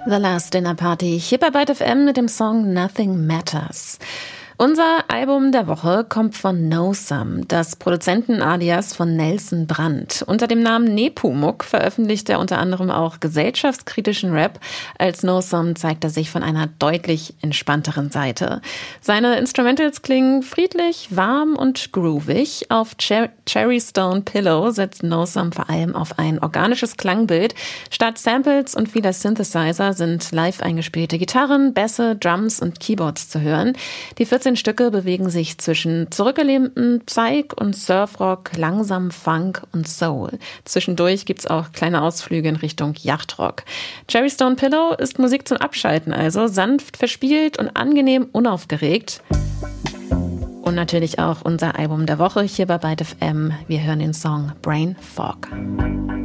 The Last Dinner Party hier bei Byte FM mit dem Song Nothing Matters. Unser Album der Woche kommt von No Some, das Produzenten-Alias von Nelson Brandt. Unter dem Namen Nepomuk veröffentlicht er unter anderem auch gesellschaftskritischen Rap. Als No Some zeigt er sich von einer deutlich entspannteren Seite. Seine Instrumentals klingen friedlich, warm und groovig. Auf Cherry Stone Pillow setzt No Some vor allem auf ein organisches Klangbild. Statt Samples und vieler Synthesizer sind live eingespielte Gitarren, Bässe, Drums und Keyboards zu hören. Die 14 Stücke bewegen sich zwischen zurückgelehntem Psych und Surfrock, langsamem Funk und Soul. Zwischendurch gibt's auch kleine Ausflüge in Richtung Yachtrock. Cherry Stone Pillow ist Musik zum Abschalten, also sanft verspielt und angenehm unaufgeregt. Und natürlich auch unser Album der Woche hier bei Byte FM. Wir hören den Song Brain Fog.